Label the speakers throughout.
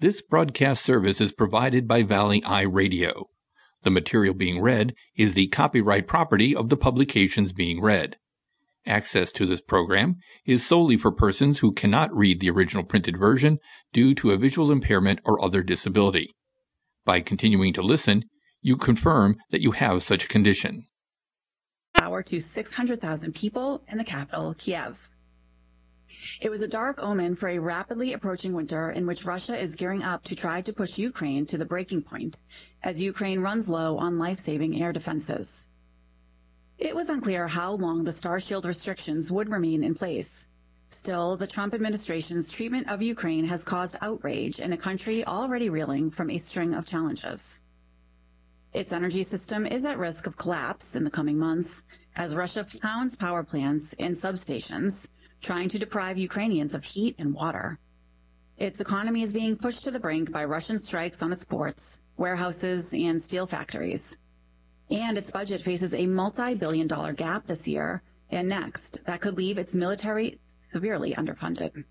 Speaker 1: This broadcast service is provided by Valley Eye Radio. The material being read is the copyright property of the publications being read. Access to this program is solely for persons who cannot read the original printed version due to a visual impairment or other disability. By continuing to listen, you confirm that you have such a condition.
Speaker 2: Power to 600,000 people in the capital, Kiev. It was a dark omen for a rapidly approaching winter in which Russia is gearing up to try to push Ukraine to the breaking point as Ukraine runs low on life-saving air defenses. It was unclear how long the Starshield restrictions would remain in place. Still, the Trump administration's treatment of Ukraine has caused outrage in a country already reeling from a string of challenges. Its energy system is at risk of collapse in the coming months as Russia pounds power plants and substations, trying to deprive Ukrainians of heat and water. Its economy is being pushed to the brink by Russian strikes on its ports, warehouses, and steel factories. And its budget faces a multi-billion-dollar gap this year and next that could leave its military severely underfunded.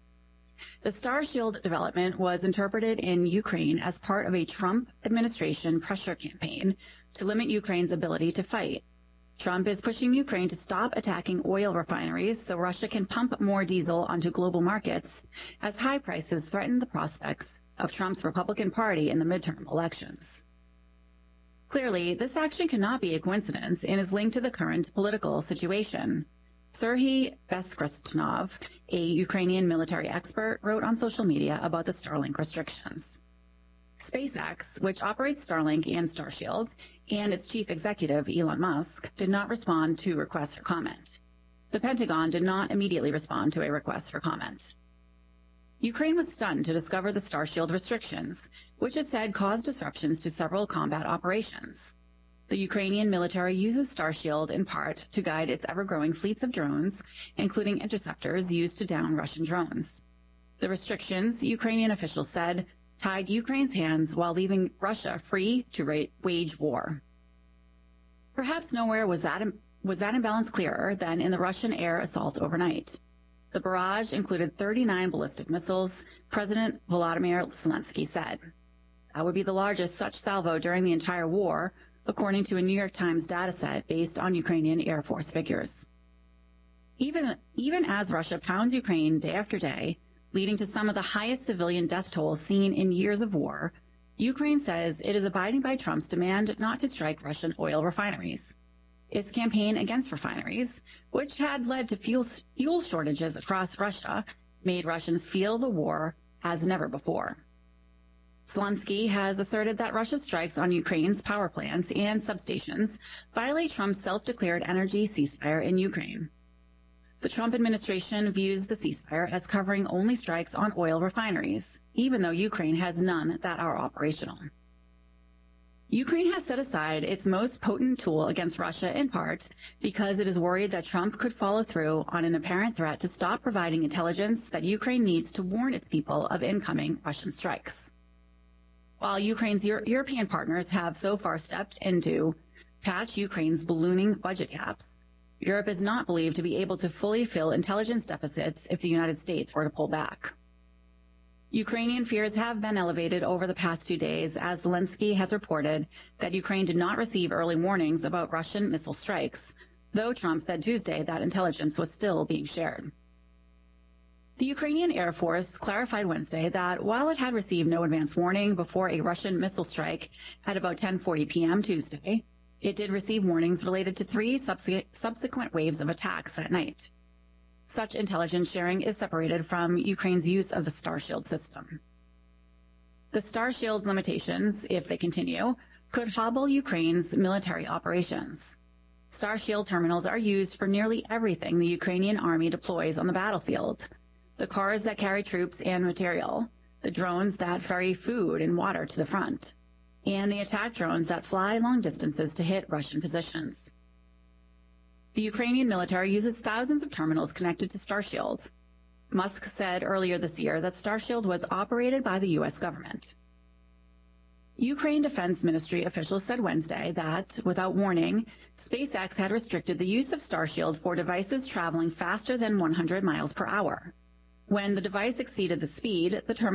Speaker 2: The Starshield development was interpreted in Ukraine as part of a Trump administration pressure campaign to limit Ukraine's ability to fight. Trump is pushing Ukraine to stop attacking oil refineries so Russia can pump more diesel onto global markets as high prices threaten the prospects of Trump's Republican Party in the midterm elections. Clearly, this action cannot be a coincidence and is linked to the current political situation. Serhiy Beskristnov, a Ukrainian military expert, wrote on social media about the Starlink restrictions. SpaceX, which operates Starlink and Starshield, and its chief executive, Elon Musk, did not respond to requests for comment. The Pentagon did not immediately respond to a request for comment. Ukraine was stunned to discover the Starshield restrictions, which it said caused disruptions to several combat operations. The Ukrainian military uses Starshield in part to guide its ever-growing fleets of drones, including interceptors used to down Russian drones. The restrictions, Ukrainian officials said, tied Ukraine's hands while leaving Russia free to wage war. Perhaps nowhere was that imbalance clearer than in the Russian air assault overnight. The barrage included 39 ballistic missiles, President Volodymyr Zelensky said. That would be the largest such salvo during the entire war, according to a New York Times dataset based on Ukrainian Air Force figures. Even as Russia pounds Ukraine day after day, leading to some of the highest civilian death tolls seen in years of war, Ukraine says it is abiding by Trump's demand not to strike Russian oil refineries. Its campaign against refineries, which had led to fuel shortages across Russia, made Russians feel the war as never before. Zelensky has asserted that Russia's strikes on Ukraine's power plants and substations violate Trump's self-declared energy ceasefire in Ukraine. The Trump administration views the ceasefire as covering only strikes on oil refineries, even though Ukraine has none that are operational. Ukraine has set aside its most potent tool against Russia in part because it is worried that Trump could follow through on an apparent threat to stop providing intelligence that Ukraine needs to warn its people of incoming Russian strikes. While Ukraine's European partners have so far stepped in to patch Ukraine's ballooning budget gaps, Europe is not believed to be able to fully fill intelligence deficits if the United States were to pull back. Ukrainian fears have been elevated over the past 2 days as Zelensky has reported that Ukraine did not receive early warnings about Russian missile strikes, though Trump said Tuesday that intelligence was still being shared. The Ukrainian Air Force clarified Wednesday that while it had received no advance warning before a Russian missile strike at about 10:40 p.m. Tuesday, it did receive warnings related to 3 subsequent waves of attacks that night. Such intelligence sharing is separated from Ukraine's use of the Starshield system. The Starshield limitations, if they continue, could hobble Ukraine's military operations. Starshield terminals are used for nearly everything the Ukrainian army deploys on the battlefield. The cars that carry troops and material, the drones that ferry food and water to the front, and the attack drones that fly long distances to hit Russian positions. The Ukrainian military uses thousands of terminals connected to Starshield. Musk said earlier this year that Starshield was operated by the U.S. government. Ukraine Defense Ministry officials said Wednesday that, without warning, SpaceX had restricted the use of Starshield for devices traveling faster than 100 miles per hour. When the device exceeded the speed, the terminal